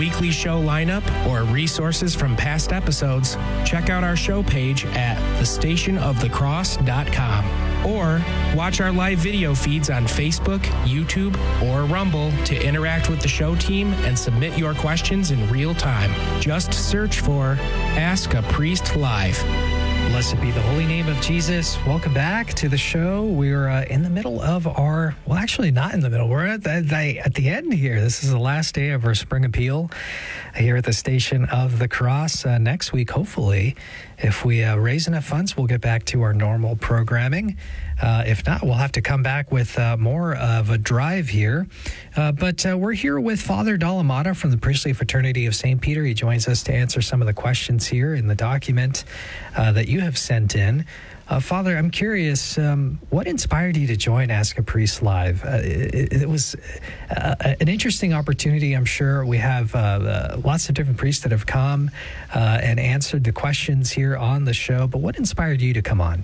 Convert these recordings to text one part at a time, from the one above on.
weekly show lineup or resources from past episodes, check out our show page at thestationofthecross.com or watch our live video feeds on Facebook, YouTube, or Rumble to interact with the show team and submit your questions in real time. Just search for Ask a Priest Live. Blessed be the holy name of Jesus. Welcome back to the show. We're in the middle of our, well, actually not in the middle. We're at the end here. This is the last day of our spring appeal here at the Station of the Cross. Next week, hopefully, if we raise enough funds, we'll get back to our normal programming. If not, we'll have to come back with more of a drive here. But we're here with Father Dalamata from the Priestly Fraternity of St. Peter. He joins us to answer some of the questions here in the document that you have sent in. Father, I'm curious, what inspired you to join Ask a Priest Live? It was an interesting opportunity, I'm sure. We have lots of different priests that have come and answered the questions here on the show. But what inspired you to come on?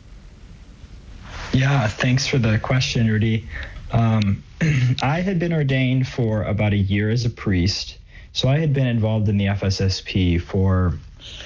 Yeah, thanks for the question, Rudy. I had been ordained for about a year as a priest. So I had been involved in the FSSP for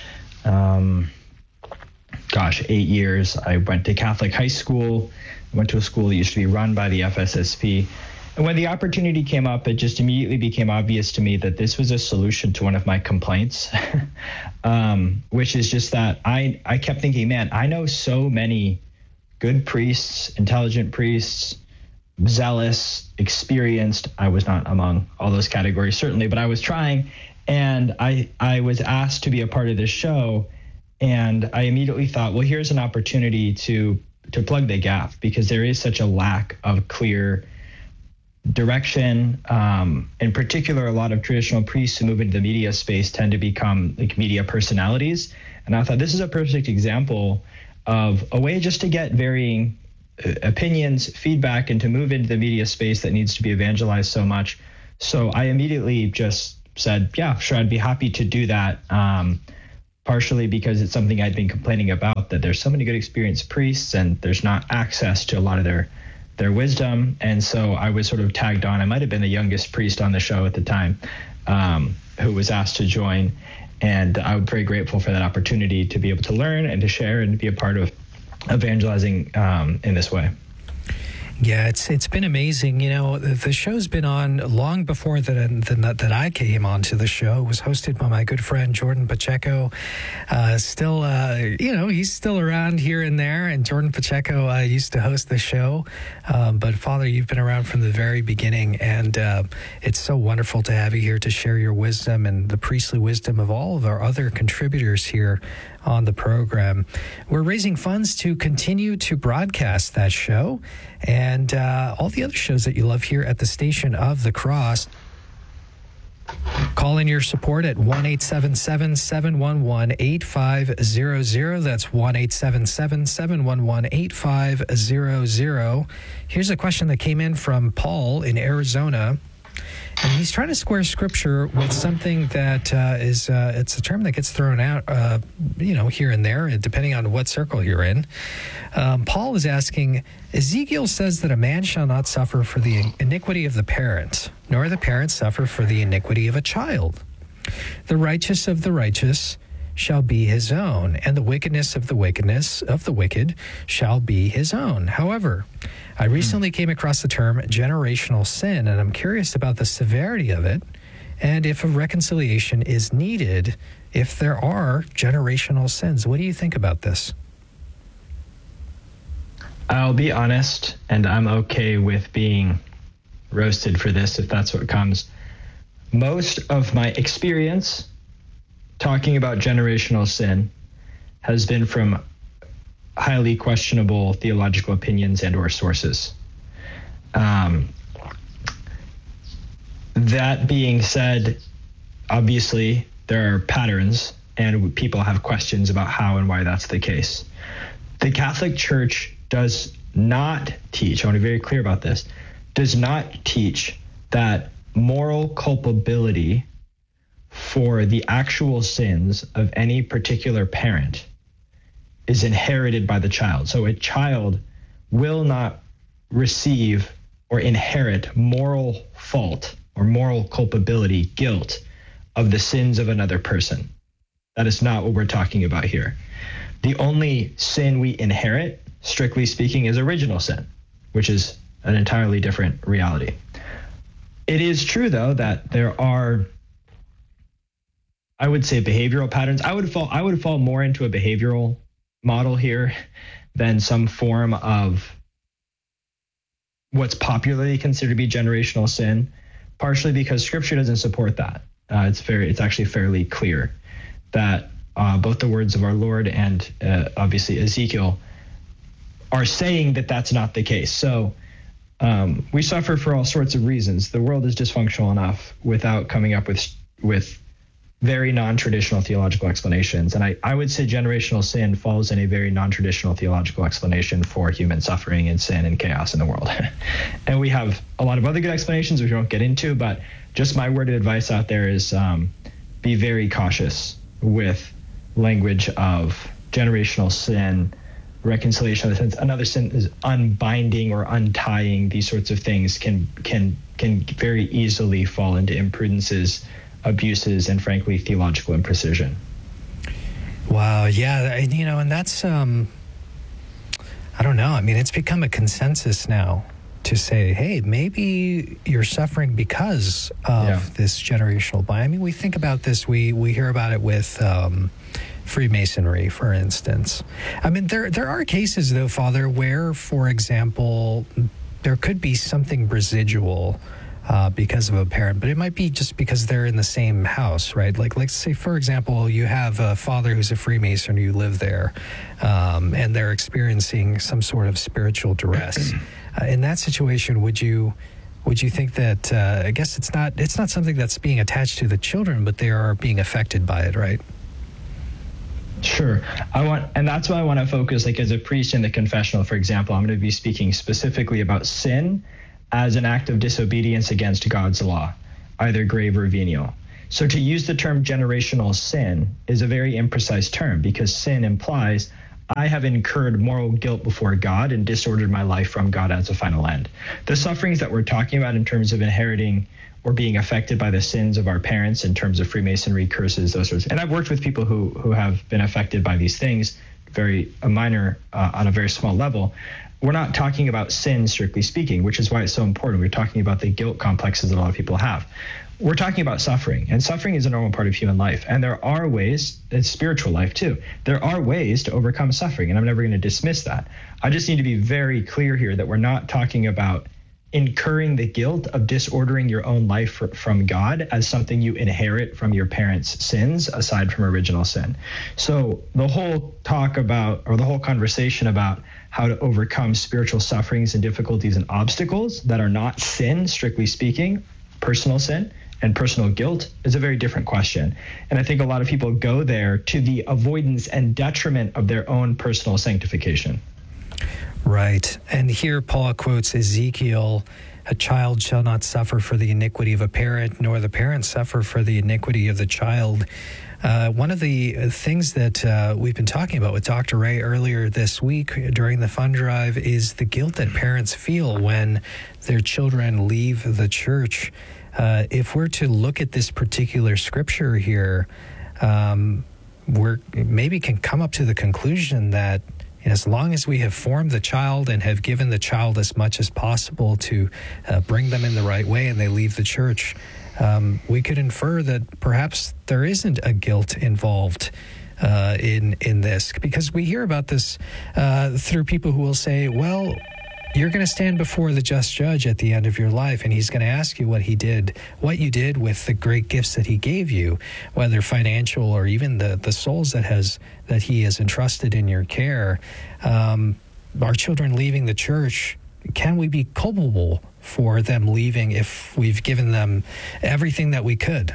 8 years. I went to Catholic high school, went to a school that used to be run by the FSSP. And when the opportunity came up, it just immediately became obvious to me that this was a solution to one of my complaints, which is just that I kept thinking, man, I know so many good priests, intelligent priests, zealous, experienced. I was not among all those categories, certainly, but I was trying. And I was asked to be a part of this show. And I immediately thought, well, here's an opportunity to plug the gap, because there is such a lack of clear direction. In particular, a lot of traditional priests who move into the media space tend to become like media personalities. And I thought this is a perfect example of a way just to get varying opinions, feedback, and to move into the media space that needs to be evangelized so much. So I immediately just said, yeah, sure, I'd be happy to do that. Partially because it's something I'd been complaining about, that there's so many good experienced priests and there's not access to a lot of their wisdom. And so I was sort of tagged on. I might have been the youngest priest on the show at the time, who was asked to join. And I'm very grateful for that opportunity to be able to learn and to share and to be a part of evangelizing in this way. Yeah, it's been amazing. You know, the show's been on long before that I came onto the show. It was hosted by my good friend Jordan Pacheco. Still, he's still around here and there. And Jordan Pacheco used to host the show. But Father, you've been around from the very beginning, and it's so wonderful to have you here to share your wisdom and the priestly wisdom of all of our other contributors here on the program. We're raising funds to continue to broadcast that show and all the other shows that you love here at the Station of the Cross. Call in your support at 1-877-711-8500. That's 1-877-711-8500. Here's a question that came in from Paul in Arizona. And he's trying to square scripture with something that it's a term that gets thrown out, here and there, depending on what circle you're in. Paul is asking, Ezekiel says that a man shall not suffer for the iniquity of the parent, nor the parent suffer for the iniquity of a child. The righteous of the righteous shall be his own, and the wickedness of the wicked shall be his own. However, I recently came across the term generational sin, and I'm curious about the severity of it and if a reconciliation is needed if there are generational sins. What do you think about this? I'll be honest, and I'm okay with being roasted for this if that's what comes. Most of my experience talking about generational sin has been from highly questionable theological opinions and or sources. That being said, obviously there are patterns and people have questions about how and why that's the case. The Catholic Church does not teach, I want to be very clear about this, does not teach that moral culpability for the actual sins of any particular parent is inherited by the child. So a child will not receive or inherit moral fault or moral culpability, guilt, of the sins of another person. That is not what we're talking about here. The only sin we inherit, strictly speaking, is original sin, which is an entirely different reality. It is true, though, that there are, I would say, behavioral patterns. I would fall more into a behavioral model here than some form of what's popularly considered to be generational sin, partially because Scripture doesn't support that. It's actually fairly clear that both the words of our Lord and obviously Ezekiel are saying that that's not the case. So we suffer for all sorts of reasons. The world is dysfunctional enough without coming up with very non-traditional theological explanations. And I would say generational sin falls in a very non-traditional theological explanation for human suffering and sin and chaos in the world. And we have a lot of other good explanations which we won't get into, but just my word of advice out there is be very cautious with language of generational sin, reconciliation of the sins. Another sin is unbinding or untying. These sorts of things can very easily fall into imprudences, abuses, and frankly, theological imprecision. Wow. Yeah. And that's, I don't know. I mean, it's become a consensus now to say, hey, maybe you're suffering because of this generational bias. I mean, we think about this, we hear about it with Freemasonry, for instance. I mean, there are cases, though, Father, where, for example, there could be something residual because of a parent, but it might be just because they're in the same house, right? Like, let's say, for example, you have a father who's a Freemason, you live there, and they're experiencing some sort of spiritual duress. In that situation, would you think that, I guess it's not something that's being attached to the children, but they are being affected by it, right? Sure. And that's why I want to focus, like as a priest in the confessional, for example, I'm going to be speaking specifically about sin as an act of disobedience against God's law, either grave or venial. So to use the term generational sin is a very imprecise term because sin implies I have incurred moral guilt before God and disordered my life from God as a final end. The sufferings that we're talking about in terms of inheriting or being affected by the sins of our parents in terms of Freemasonry, curses, those sorts. And I've worked with people who have been affected by these things, very minor on a very small level. We're not talking about sin, strictly speaking, which is why it's so important. We're talking about the guilt complexes that a lot of people have. We're talking about suffering, and suffering is a normal part of human life. And there are ways, it's spiritual life too, there are ways to overcome suffering, and I'm never going to dismiss that. I just need to be very clear here that we're not talking about incurring the guilt of disordering your own life from God as something you inherit from your parents' sins, aside from original sin. So the whole talk about, or the whole conversation about how to overcome spiritual sufferings and difficulties and obstacles that are not sin, strictly speaking, personal sin and personal guilt, is a very different question. And I think a lot of people go there to the avoidance and detriment of their own personal sanctification. Right. And here Paul quotes Ezekiel, "A child shall not suffer for the iniquity of a parent, nor the parent suffer for the iniquity of the child." One of the things that we've been talking about with Dr. Ray earlier this week during the fund drive is the guilt that parents feel when their children leave the church. If we're to look at this particular scripture here, we're maybe can come up to the conclusion that as long as we have formed the child and have given the child as much as possible to bring them in the right way and they leave the church, we could infer that perhaps there isn't a guilt involved in this, because we hear about this through people who will say, well, you're going to stand before the just judge at the end of your life, and he's going to ask you what you did with the great gifts that he gave you, whether financial or even the souls that he has entrusted in your care. Our children leaving the church, can we be culpable for them leaving if we've given them everything that we could?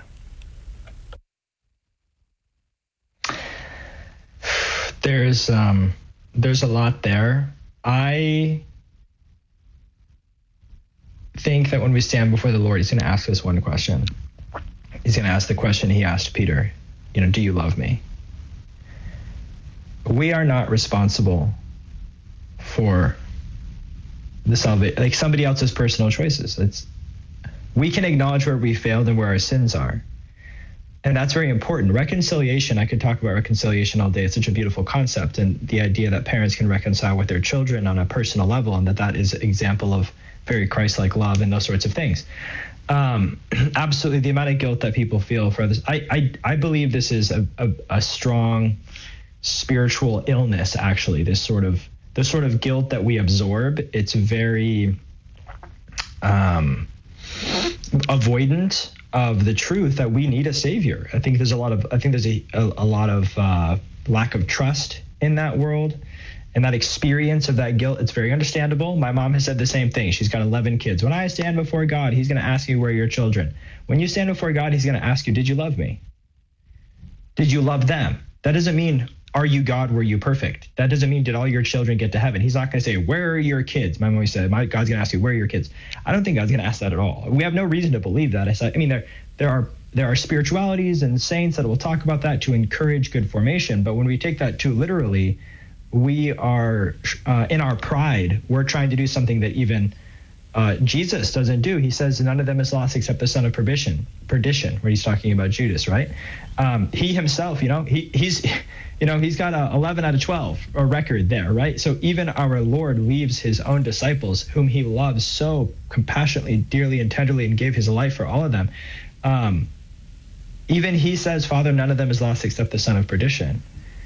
There's a lot there. I think that when we stand before the Lord, he's going to ask us one question. He's going to ask the question he asked Peter, do you love me? We are not responsible for the salvation, like somebody else's personal choices. We can acknowledge where we failed and where our sins are, And that's very important. Reconciliation, I could talk about reconciliation all day. It's such a beautiful concept. And the idea that parents can reconcile with their children on a personal level, and that is an example of very Christ-like love and those sorts of things. Absolutely, the amount of guilt that people feel for others. I believe this is a strong spiritual illness, actually, this sort of guilt that we absorb. It's very avoidant of the truth that we need a savior. I think there's a lot of lack of trust in that world, and that experience of that guilt. It's very understandable. My mom has said the same thing. She's got 11 kids. When I stand before God, he's going to ask you, where are your children? When you stand before God, he's going to ask you, did you love me? Did you love them? That doesn't mean, are you God? Were you perfect? That doesn't mean, did all your children get to heaven? He's not going to say, where are your kids? My mom always said, God's going to ask you, where are your kids? I don't think God's going to ask that at all. We have no reason to believe that. There are spiritualities and saints that will talk about that to encourage good formation. But when we take that too literally, we are, in our pride, we're trying to do something that even Jesus doesn't do. He says none of them is lost except the son of perdition, where he's talking about Judas, right? He himself, he's got a 11 out of 12, a record there, right? So even our Lord leaves his own disciples, whom he loves so compassionately, dearly, and tenderly, and gave his life for all of them. Even he says, Father, none of them is lost except the son of perdition.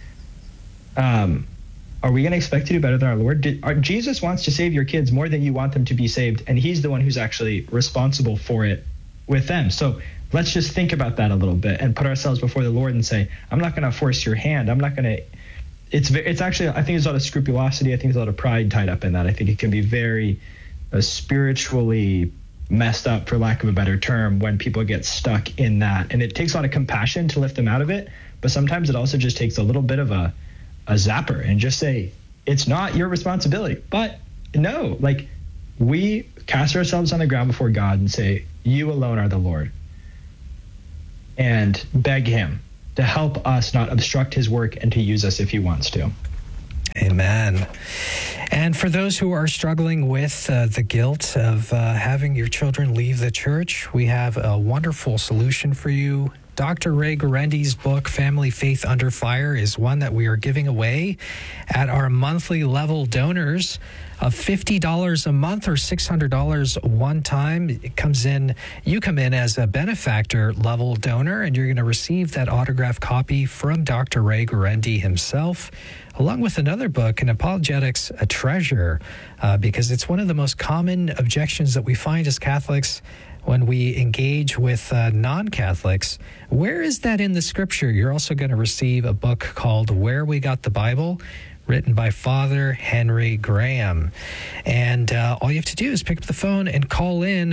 Are we going to expect to do better than our Lord? Jesus wants to save your kids more than you want them to be saved, and he's the one who's actually responsible for it with them. So let's just think about that a little bit and put ourselves before the Lord and say, I'm not going to force your hand. I'm not going to. It's actually, I think there's a lot of scrupulosity. I think there's a lot of pride tied up in that. I think it can be very spiritually messed up, for lack of a better term, when people get stuck in that. And it takes a lot of compassion to lift them out of it, but sometimes it also just takes a little bit of a zapper and just say, it's not your responsibility. But no, we cast ourselves on the ground before God and say, you alone are the Lord, and beg him to help us not obstruct his work and to use us if he wants to. Amen. And for those who are struggling with the guilt of having your children leave the church, we have a wonderful solution for you. Dr. Ray Guarendi's book, Family Faith Under Fire, is one that we are giving away at our monthly level donors of $50 a month or $600 one time. You come in as a benefactor level donor, and you're going to receive that autographed copy from Dr. Ray Guarendi himself, along with another book, In Apologetics, a Treasure, because it's one of the most common objections that we find as Catholics when we engage with non-Catholics. Where is that in the scripture? You're also going to receive a book called Where We Got the Bible, written by Father Henry Graham. And all you have to do is pick up the phone and call in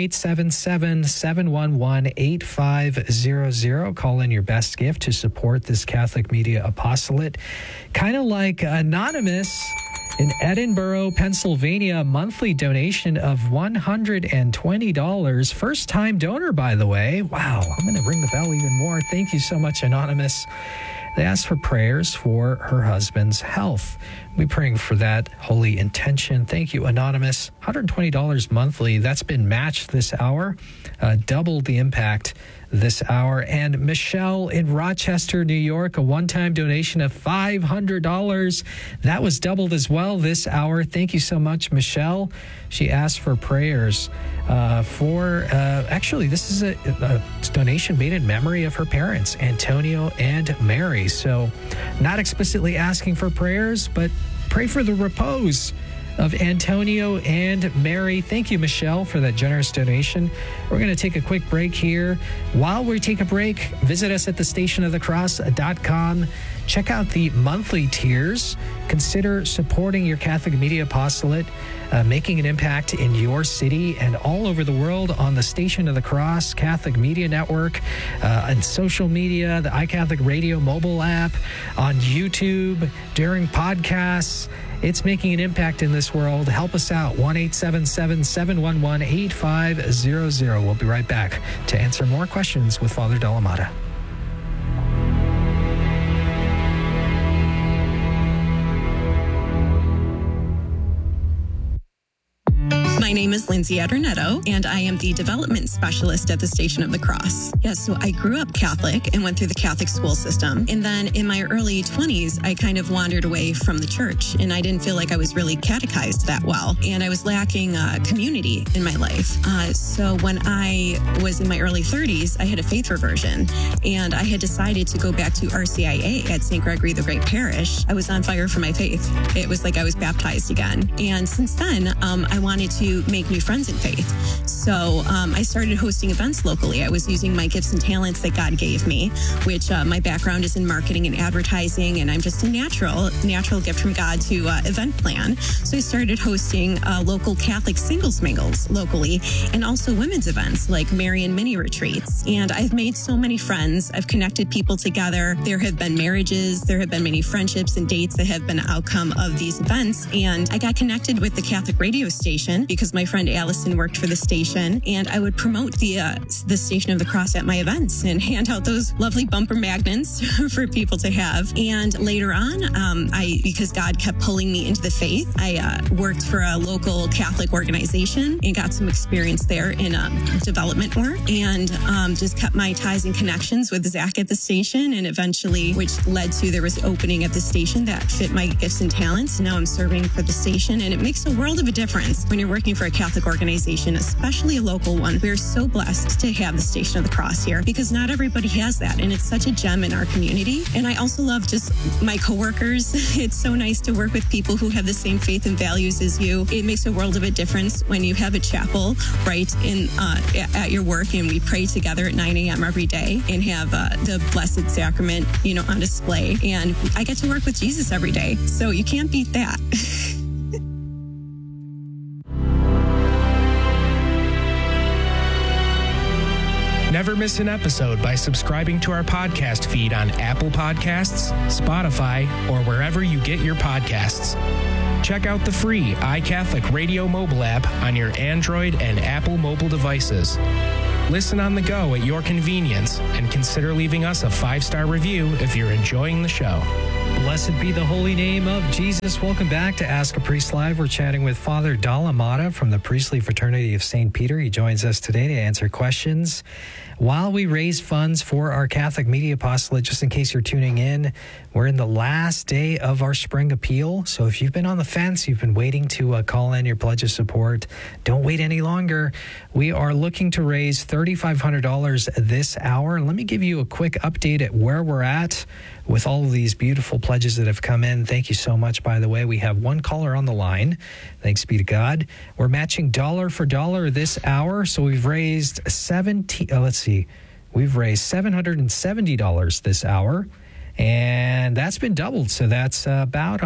1-877-711-8500. Call in your best gift to support this Catholic Media Apostolate. Kind of like Anonymous in Edinburgh, Pennsylvania, monthly donation of $120. First-time donor, by the way. Wow, I'm going to ring the bell even more. Thank you so much, Anonymous. They asked for prayers for her husband's health. We're praying for that holy intention. Thank you, Anonymous. $120 monthly. That's been matched this hour. Double the impact this hour. And Michelle in Rochester, New York, a one-time donation of $500. That was doubled as well this hour. Thank you so much, Michelle. She asked for prayers actually, this is a donation made in memory of her parents, Antonio and Mary. So not explicitly asking for prayers, but pray for the repose of Antonio and Mary. Thank you, Michelle, for that generous donation. We're going to take a quick break here. While we take a break, visit us at thestationofthecross.com. Check out the monthly tiers. Consider supporting your Catholic Media Apostolate, making an impact in your city and all over the world on the Station of the Cross Catholic Media Network, and social media, the iCatholic Radio mobile app, on YouTube, during podcasts. It's making an impact in this world. Help us out. 1-877-711-8500. We'll be right back to answer more questions with Father Dell'Amata. My name is Lindsay Adornetto, and I am the development specialist at the Station of the Cross. So I grew up Catholic and went through the Catholic school system. And then in my early 20s, I kind of wandered away from the church, and I didn't feel like I was really catechized that well. And I was lacking community in my life. So when I was in my early 30s, I had a faith reversion, and I had decided to go back to RCIA at St. Gregory the Great Parish. I was on fire for my faith. It was like I was baptized again. And since then, I wanted to make new friends in faith. So I started hosting events locally. I was using my gifts and talents that God gave me, which my background is in marketing and advertising, and I'm just a natural gift from God to event plan. So I started hosting local Catholic singles mingles locally, and also women's events like Marian mini retreats. And I've made so many friends. I've connected people together. There have been marriages. There have been many friendships and dates that have been an outcome of these events. And I got connected with the Catholic radio station because my friend Allison worked for the station, and I would promote the Station of the Cross at my events and hand out those lovely bumper magnets for people to have. And later on, because God kept pulling me into the faith, I worked for a local Catholic organization and got some experience there in development work, and just kept my ties and connections with Zach at the station, and eventually, which led to there was an opening at the station that fit my gifts and talents. Now I'm serving for the station, and it makes a world of a difference when you're working for a Catholic organization, especially a local one. We're so blessed to have the Station of the Cross here because not everybody has that, and it's such a gem in our community. And I also love just my coworkers. It's so nice to work with people who have the same faith and values as you. It makes a world of a difference when you have a chapel right in at your work, and we pray together at 9 a.m. every day and have the Blessed Sacrament, on display. And I get to work with Jesus every day, so you can't beat that. Never miss an episode by subscribing to our podcast feed on Apple Podcasts, Spotify, or wherever you get your podcasts. Check out the free iCatholic Radio mobile app on your Android and Apple mobile devices. Listen on the go at your convenience, and consider leaving us a 5-star review if you're enjoying the show. Blessed be the holy name of Jesus. Welcome back to Ask a Priest Live. We're chatting with Father Dalamata from the Priestly Fraternity of St. Peter. He joins us today to answer questions while we raise funds for our Catholic Media Apostolate. Just in case you're tuning in, we're in the last day of our spring appeal. So if you've been on the fence, you've been waiting to call in your pledge of support, don't wait any longer. We are looking to raise $3,500 this hour. Let me give you a quick update at where we're at with all of these beautiful pledges that have come in. Thank you so much, by the way. We have one caller on the line. Thanks be to God. We're matching dollar for dollar this hour. So we've raised We've raised $770 this hour. And that's been doubled. So that's about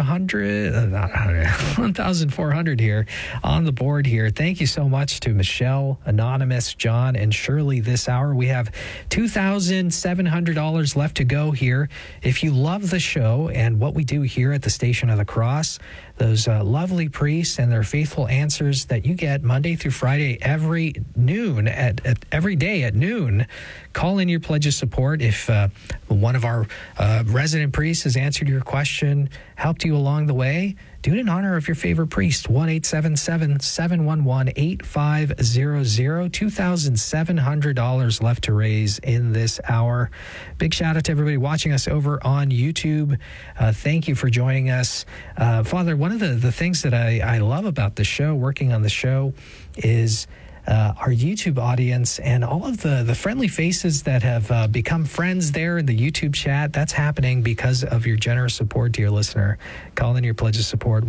1,400 here on the board here. Thank you so much to Michelle, Anonymous, John, and Shirley this hour. We have $2,700 left to go here. If you love the show and what we do here at the Station of the Cross, those lovely priests and their faithful answers that you get Monday through Friday every day at noon, call in your pledge of support. If one of our resident priests has answered your question, helped you along the way, do it in honor of your favorite priest. 1-877-711-8500. $2,700 left to raise in this hour. Big shout out to everybody watching us over on YouTube. Thank you for joining us. Father, one of the things that I love about the show, working on the show, is our YouTube audience and all of the friendly faces that have become friends there in the YouTube chat. That's happening because of your generous support, dear listener. Call in your pledge of support,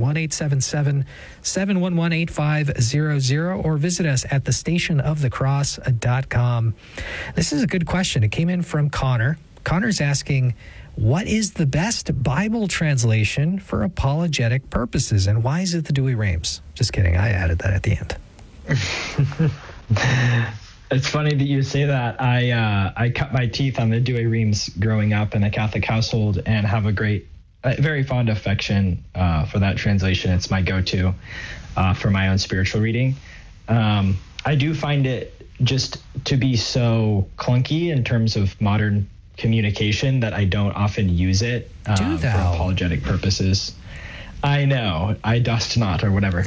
1-877-711-8500, or visit us at thestationofthecross.com. This is a good question. It came in from Connor. Connor's asking, what is the best Bible translation for apologetic purposes, and why is it the Douay-Rheims? Just kidding. I added that at the end. It's funny that you say that. I cut my teeth on the Douay-Rheims growing up in a Catholic household and have a very fond affection for that translation. It's my go-to for my own spiritual reading. I do find it just to be so clunky in terms of modern communication that I don't often use it for apologetic purposes. I know, I dust not or whatever.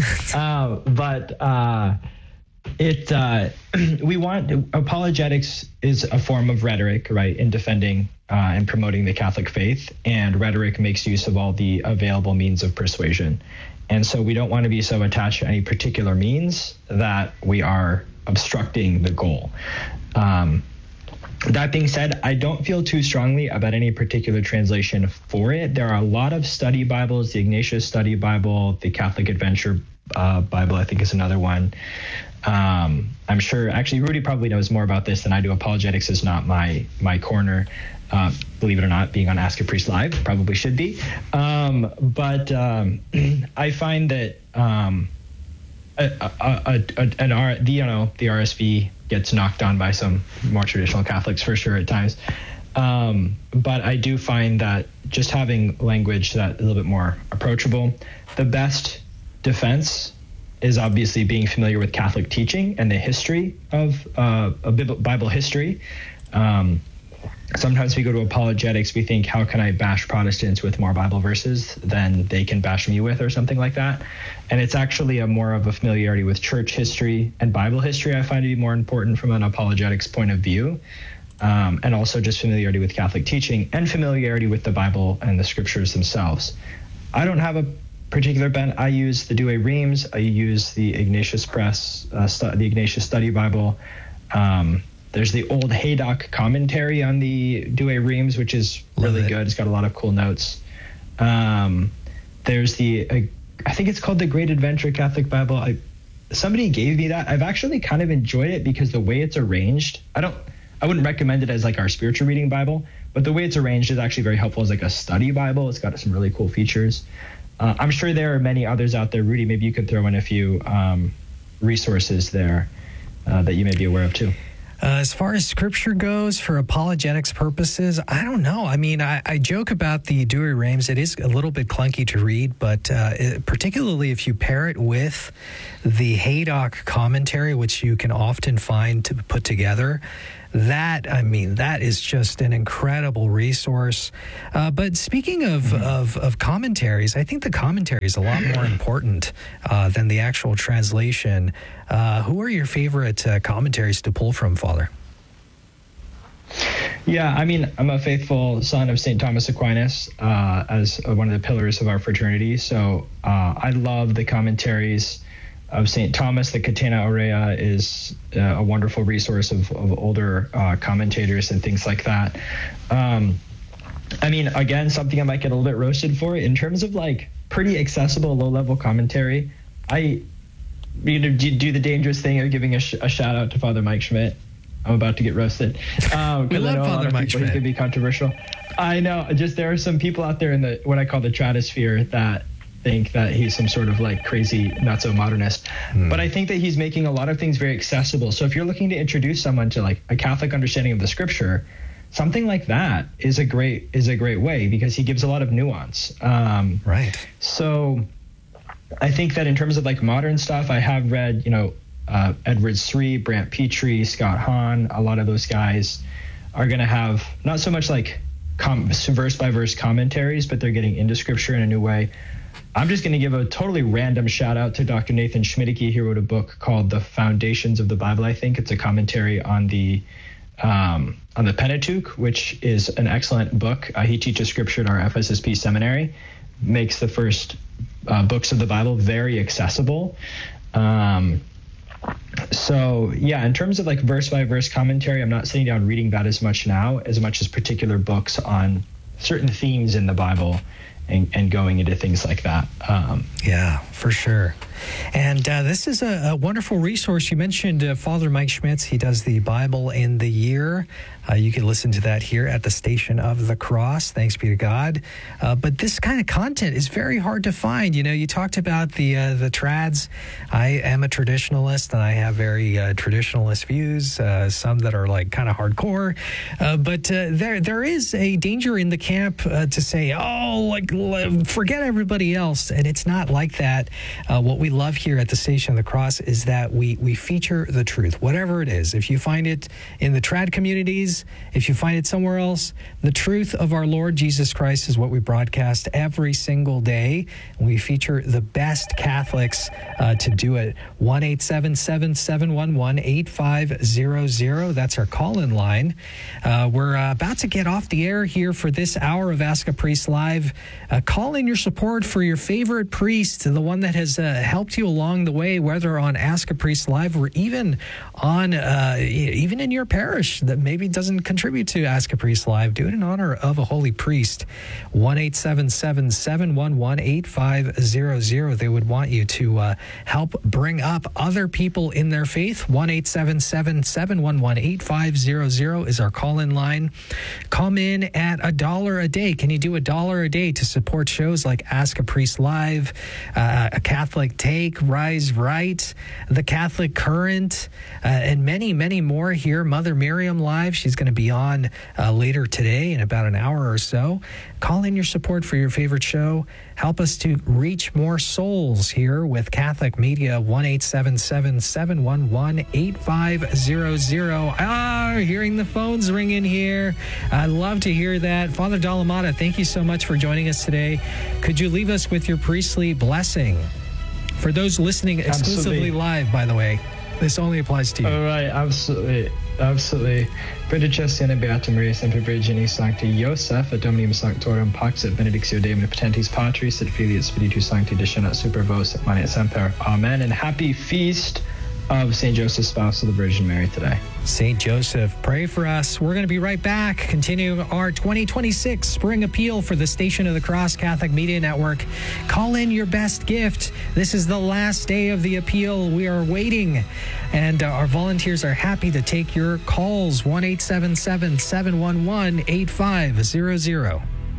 We want apologetics is a form of rhetoric, right, in defending and promoting the Catholic faith, and rhetoric makes use of all the available means of persuasion. And so we don't want to be so attached to any particular means that we are obstructing the goal. That being said, I don't feel too strongly about any particular translation for it. There are a lot of study Bibles, the Ignatius Study Bible, the Catholic Adventure Bible, I think is another one. I'm sure, actually, Rudy probably knows more about this than I do. Apologetics is not my corner. Believe it or not, being on Ask a Priest Live probably should be. But I find that the RSV gets knocked on by some more traditional Catholics for sure at times. But I do find that just having language that's a little bit more approachable, the best defense is obviously being familiar with Catholic teaching and the history of Bible history. Sometimes we go to apologetics, we think, how can I bash Protestants with more Bible verses than they can bash me with or something like that? And it's actually more of a familiarity with church history and Bible history I find to be more important from an apologetics point of view. And also just familiarity with Catholic teaching and familiarity with the Bible and the scriptures themselves. I don't have a particular bent. I use the Douay Rheims. I use the Ignatius Press, the Ignatius Study Bible. There's the old Haydock commentary on the Douay Rheims, which is really good. It's got a lot of cool notes. There's I think it's called the Great Adventure Catholic Bible. Somebody gave me that. I've actually kind of enjoyed it because the way it's arranged, I wouldn't recommend it as like our spiritual reading Bible, but the way it's arranged is actually very helpful as like a study Bible. It's got some really cool features. I'm sure there are many others out there. Rudy, maybe you could throw in a few resources there that you may be aware of too. As far as scripture goes, for apologetics purposes, I don't know. I mean, I joke about the Douay Rheims. It is a little bit clunky to read, but particularly if you pair it with the Haydock commentary, which you can often find to put together, that is just an incredible resource. But speaking of commentaries, I think the commentary is a lot more important than the actual translation. Who are your favorite commentaries to pull from, Father? Yeah, I mean, I'm a faithful son of St. Thomas Aquinas as one of the pillars of our fraternity. So I love the commentaries of St. Thomas. The Catena Aurea is a wonderful resource of older commentators and things like that. I mean, again, something I might get a little bit roasted for in terms of like pretty accessible low-level commentary. I do the dangerous thing of giving a shout out to Father Mike Schmidt. I'm about to get roasted. We love Father Mike Schmidt. He can be controversial. I know. Just there are some people out there in what I call the Tratosphere that think that he's some sort of like crazy nutso modernist. But I think that he's making a lot of things very accessible. So if you're looking to introduce someone to like a Catholic understanding of the scripture, something like that is a great way because he gives a lot of nuance. Right. So I think that in terms of like modern stuff, I have read, Edward Sri, Brant Petrie, Scott Hahn. A lot of those guys are going to have not so much like verse by verse commentaries, but they're getting into scripture in a new way. I'm just going to give a totally random shout out to Dr. Nathan Schmidtke. He wrote a book called The Foundations of the Bible. I think it's a commentary on the Pentateuch, which is an excellent book. He teaches scripture at our FSSP seminary, makes the first books of the Bible very accessible. So yeah, in terms of like verse by verse commentary, I'm not sitting down reading that as much as particular books on certain themes in the Bible and going into things like that. Yeah, for sure. And this is a wonderful resource. You mentioned Father Mike Schmitz. He does the Bible in the Year. You can listen to that here at the Station of the Cross. Thanks be to God. But this kind of content is very hard to find. You talked about the trads. I am a traditionalist, and I have very traditionalist views, some that are like kind of hardcore. But there is a danger in the camp to say, forget everybody else. And it's not like that. What we love here at the Station of the Cross is that we feature the truth, whatever it is. If you find it in the trad communities, if you find it somewhere else, the truth of our Lord Jesus Christ is what we broadcast every single day. And we feature the best Catholics to do it. 1-877-711-8500. That's our call-in line. We're about to get off the air here for this hour of Ask a Priest Live. Call in your support for your favorite priest, the one that has helped you along the way, whether on Ask a Priest Live or even on even in your parish that maybe doesn't contribute to Ask a Priest Live. Do it in honor of a holy priest. 1-877-711-8500. They would want you to help bring up other people in their faith. 1-877-711-8500 is our call-in line. Come in at $1 a day. Can you do $1 a day to support shows like Ask a Priest Live, A Catholic Take, Rise Right, The Catholic Current, and many, many more here. Mother Miriam Live, she's going to be on later today in about an hour or so. Call in your support for your favorite show. Help us to reach more souls here with Catholic Media. 1-877-711-8500. Hearing the phones ring in here. I love to hear that. Father Dalamata, thank you so much for joining us today. Could you leave us with your priestly blessing? For those listening exclusively live, by the way, this only applies to you. All right, absolutely. Benedictione Beatum Maria Semper Virgini Sancti Joseph, et Dominum Sanctorum Pax et Benedictio Dei Omnipotentis Patris et Filii et Spiritus Sancti descendat super vos et manet semper. Amen. And happy feast of St. Joseph, spouse of the Virgin Mary today. St. Joseph, pray for us. We're going to be right back, continuing our 2026 Spring Appeal for the Station of the Cross Catholic Media Network. Call in your best gift. This is the last day of the appeal. We are waiting, and our volunteers are happy to take your calls. 1-877-711-8500.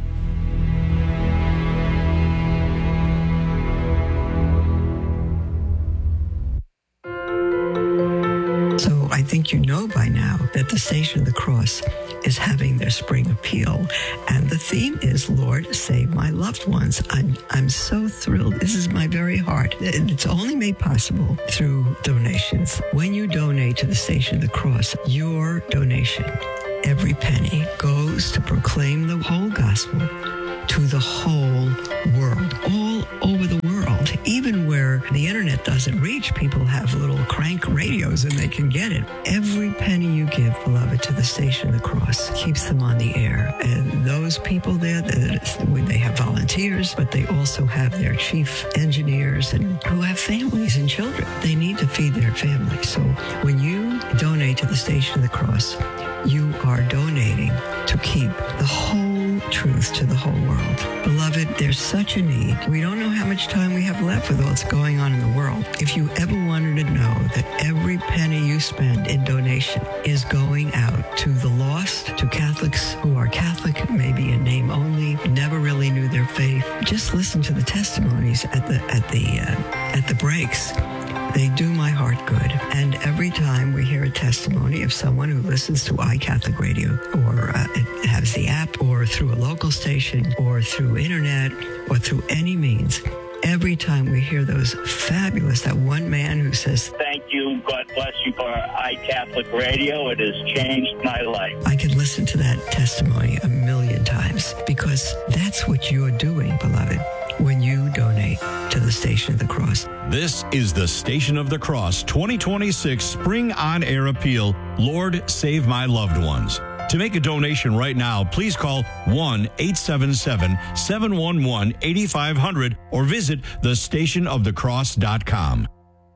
So I think you know by now that the Station of the Cross is having their spring appeal. And the theme is, Lord, save my loved ones. I'm so thrilled. This is my very heart. It's only made possible through donations. When you donate to the Station of the Cross, your donation, every penny, goes to proclaim the whole gospel to the whole world, all over the world. Even where the internet doesn't reach, people have little crank radios and they can get it. Every penny you give, beloved, to the Station of the Cross keeps them on the air. And those people there, they have volunteers, but they also have their chief engineers and who have families and children. They need to feed their families. So when you donate to the Station of the Cross, you are donating to keep the whole truth to the whole world. Beloved, there's such a need. We don't know how much time we have left with what's going on in the world. If you ever wanted to know that every penny you spend in donation is going out to the lost, to Catholics who are Catholic, maybe in name only, never really knew their faith, just listen to the testimonies at the breaks. They do my heart good. And every time we hear a testimony of someone who listens to iCatholic Radio or it has the app or through a local station or through internet or through any means, every time we hear those fabulous, that one man who says, "Thank you, God bless you for iCatholic Radio. It has changed my life." I could listen to that testimony a million times because that's what you're doing, beloved, when you donate to the Station of the Cross. This is the Station of the Cross 2026 Spring On Air Appeal, Lord, Save My Loved Ones. To make a donation right now, please call 1-877-711-8500 or visit thestationofthecross.com.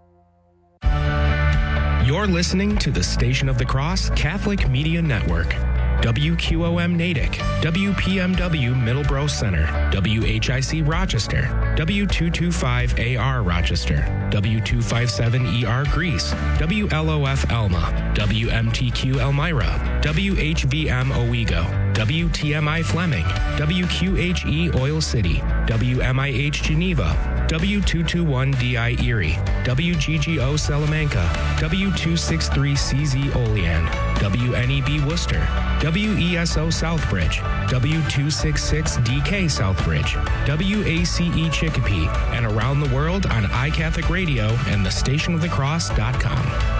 You're listening to the Station of the Cross Catholic Media Network. WQOM Natick, WPMW Middleborough Center, WHIC Rochester, W225AR Rochester, W257ER Greece, WLOF Elma, WMTQ Elmira, WHVM Owego, WTMI Fleming, WQHE Oil City, WMIH Geneva, W221DI Erie, WGGO Salamanca, W263CZ Olean, WNEB Worcester, WESO Southbridge, W266DK Southbridge, WACE Chicopee, and around the world on iCatholicRadio and thestationofthecross.com.